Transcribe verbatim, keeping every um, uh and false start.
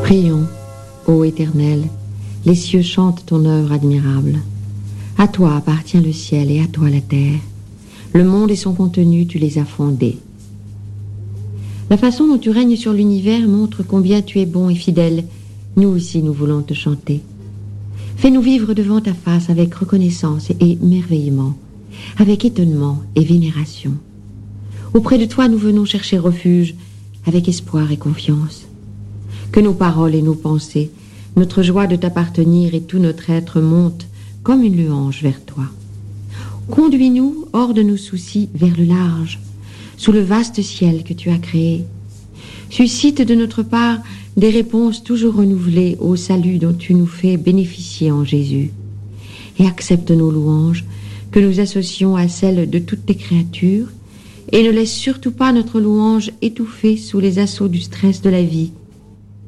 Prions, ô Éternel, les cieux chantent ton œuvre admirable. À toi appartient le ciel et à toi la terre. Le monde et son contenu, tu les as fondés. La façon dont tu règnes sur l'univers montre combien tu es bon et fidèle. Nous aussi, nous voulons te chanter. Fais-nous vivre devant ta face avec reconnaissance et émerveillement, avec étonnement et vénération. Auprès de toi, nous venons chercher refuge avec espoir et confiance. Que nos paroles et nos pensées, notre joie de t'appartenir et tout notre être montent comme une louange vers toi. Conduis-nous hors de nos soucis vers le large, sous le vaste ciel que tu as créé. Suscite de notre part des réponses toujours renouvelées au salut dont tu nous fais bénéficier en Jésus. Et accepte nos louanges que nous associons à celles de toutes tes créatures et ne laisse surtout pas notre louange étouffée sous les assauts du stress de la vie